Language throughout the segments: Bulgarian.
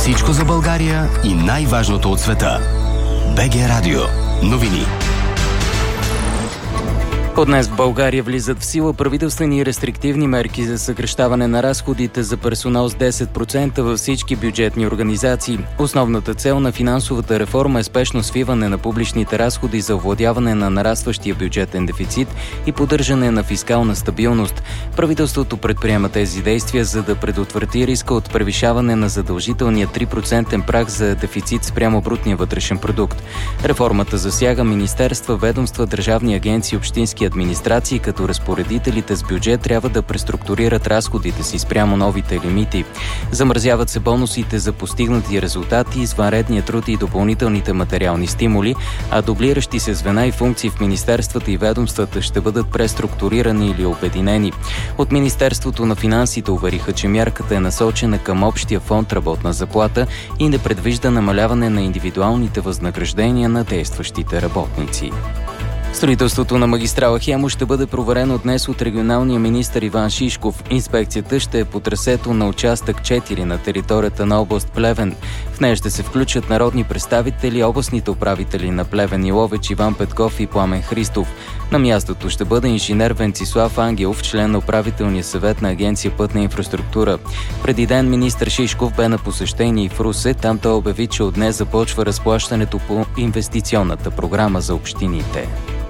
Всичко за България и най-важното от света. БГ Радио. Новини. От днес в България влизат в сила правителствени и рестриктивни мерки за съкращаване на разходите за персонал с 10% във всички бюджетни организации. Основната цел на финансовата реформа е спешно свиване на публичните разходи за овладяване на нарастващия бюджетен дефицит и поддържане на фискална стабилност. Правителството предприема тези действия, за да предотврати риска от превишаване на задължителния 3% праг за дефицит спрямо брутния вътрешен продукт. Реформата засяга министерства, ведомства, държавни агенции, общински администрации, като разпоредителите с бюджет трябва да преструктурират разходите си спрямо новите лимити. Замразяват се бонусите за постигнати резултати, извънредния труд и допълнителните материални стимули, а дублиращи се звена и функции в министерствата и ведомствата ще бъдат преструктурирани или обединени. От Министерството на финансите увериха, че мярката е насочена към общия фонд работна заплата и не предвижда намаляване на индивидуалните възнаграждения на действащите работници. Строителството на магистрала Хемус ще бъде проверено днес от регионалния министър Иван Шишков. Инспекцията ще е по трасето на участък 4 на територията на област Плевен. В нея ще се включат народни представители, областните управители на Плевен и Ловеч Иван Петков и Пламен Христов. На мястото ще бъде инженер Венцислав Ангелов, член на управителния съвет на Агенция Пътна инфраструктура. Преди ден министър Шишков бе на посещение в Русе. Там той обяви, че от днес започва разплащането по инвестиционната програма за общините.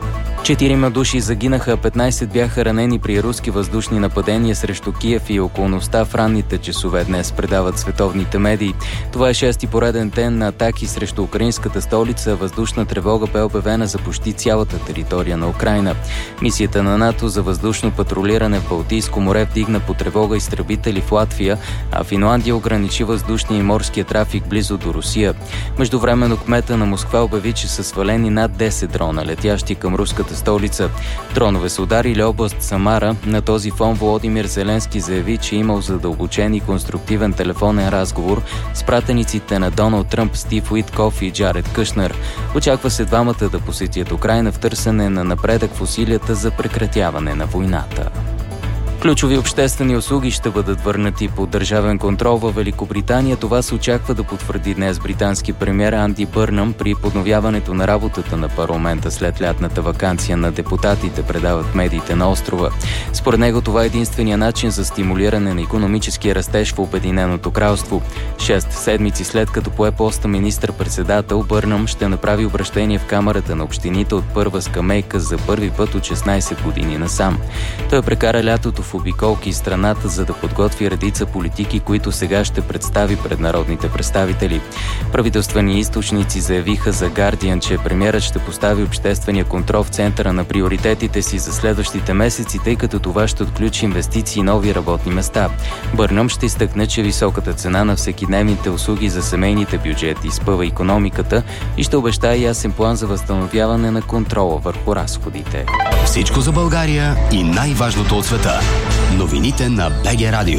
4 души загинаха, 15 бяха ранени при руски въздушни нападения срещу Киев и околността в ранните часове днес, предават световните медии. Това е 6-ти пореден ден на атаки срещу украинската столица. Въздушна тревога бе обявена за почти цялата територия на Украйна. Мисията на НАТО за въздушно патрулиране в Балтийско море вдигна по тревога изтребители в Латвия, а Финландия ограничи въздушния и морския трафик близо до Русия. Междувременно кмета на Москва обяви, че са свалени над 10 дрона, летящи към руската столица. Дронове са ударили област Самара. На този фон Володимир Зеленски заяви, че имал задълбочен и конструктивен телефонен разговор с пратениците на Доналд Тръмп Стив Уиткоф и Джаред Кушнер. Очаква се двамата да посетят Украйна в търсене на напредък в усилията за прекратяване на войната. Ключови обществени услуги ще бъдат върнати под държавен контрол във Великобритания. Това се очаква да потвърди днес британски премиер Анди Бърнъм при подновяването на работата на парламента след лятната ваканция на депутатите, предават медиите на острова. Според него това е единствения начин за стимулиране на икономическия растеж в Обединеното кралство. 6 седмици след като пое поста министър-председател, Бърнъм ще направи обращение в Камарата на общините от първа скамейка за първи път от 16 години насам. Той прекара лятото в обиколки из страната, за да подготви редица политики, които сега ще представи пред народните представители. Правителствени източници заявиха за Guardian, че премиерът ще постави обществения контрол в центъра на приоритетите си за следващите месеци, тъй като това ще отключи инвестиции и нови работни места. Бърнъм ще изтъкне, че високата цена на всекидневните услуги за семейните бюджети изпъва икономиката и ще обещае ясен план за възстановяване на контрола върху разходите. Всичко за България и най-важното от света. Новините на БГ Радио.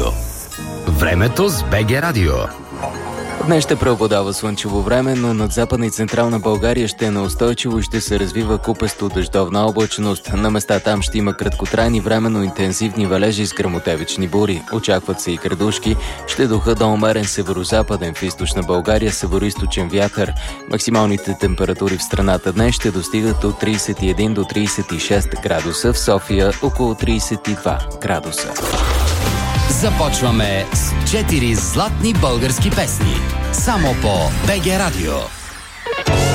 Времето с БГ Радио. Днес ще преобладава слънчево време, но над Западна и Централна България ще е неустойчиво и ще се развива купесто дъждовна облачност. На места там ще има краткотрайни временно интензивни валежи с гръмотевични бури. Очакват се и градушки. Ще духа до умерен северозападен, в източна България североизточен вятър. Максималните температури в страната днес ще достигат от 31 до 36 градуса, в София около 32 градуса. Започваме с 4 златни български песни. Само по БГ Радио.